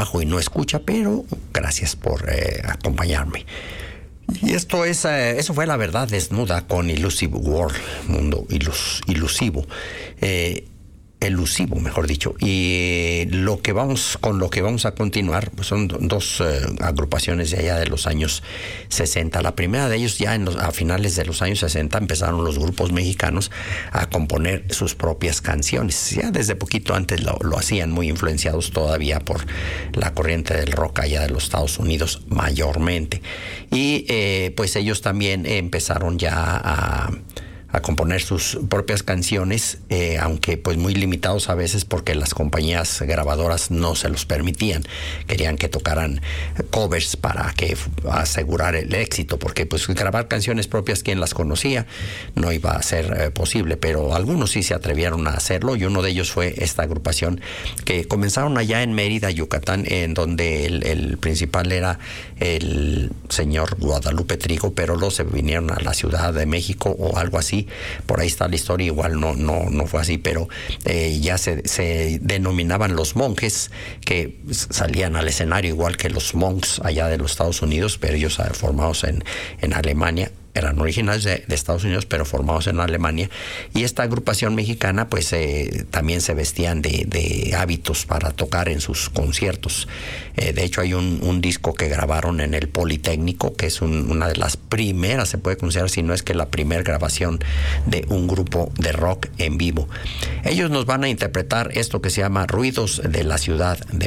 y no escucha, pero gracias por acompañarme. Y eso fue La Verdad Desnuda con Illusive World, mundo ilusivo. Elusivo, mejor dicho. Y lo que vamos a continuar pues son dos agrupaciones de allá de los años 60. La primera de ellos, ya a finales de los años 60, empezaron los grupos mexicanos a componer sus propias canciones. Ya desde poquito antes lo hacían, muy influenciados todavía por la corriente del rock allá de los Estados Unidos mayormente. Y pues ellos también empezaron ya a componer sus propias canciones, aunque pues muy limitados a veces porque las compañías grabadoras no se los permitían. Querían que tocaran covers para asegurar el éxito, porque pues grabar canciones propias, quien las conocía, no iba a ser posible, pero algunos sí se atrevieron a hacerlo, y uno de ellos fue esta agrupación que comenzaron allá en Mérida, Yucatán, en donde el principal era el señor Guadalupe Trigo, pero luego se vinieron a la Ciudad de México o algo así. Por ahí está la historia, igual no fue así, pero ya se denominaban los monjes, que salían al escenario igual que los monks allá de los Estados Unidos, pero ellos formados en Alemania. Eran originales de Estados Unidos, pero formados en Alemania. Y esta agrupación mexicana pues también se vestían de hábitos para tocar en sus conciertos. De hecho hay un disco que grabaron en el Politécnico, que es una de las primeras, se puede considerar, si no es que la primera grabación de un grupo de rock en vivo. Ellos nos van a interpretar esto que se llama Ruidos de la Ciudad, de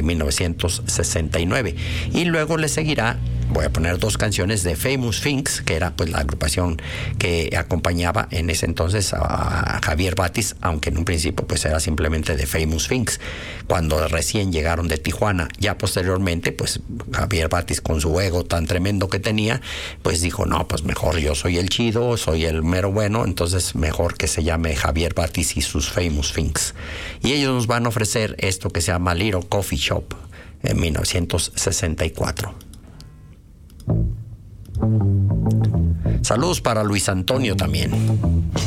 1969, y luego le seguirá, voy a poner dos canciones de Famous Things, que era pues la agrupación que acompañaba en ese entonces a Javier Batis, aunque en un principio pues era simplemente de Famous Things, cuando recién llegaron de Tijuana. Ya posteriormente pues Javier Batis, con su ego tan tremendo que tenía, pues dijo, no, pues mejor yo soy el chido, soy el mero bueno, entonces mejor que se llame Javier Batis y sus Famous Things. Y ellos nos van a ofrecer esto que se llama Little Coffee Shop, en 1964. Saludos para Luis Antonio también.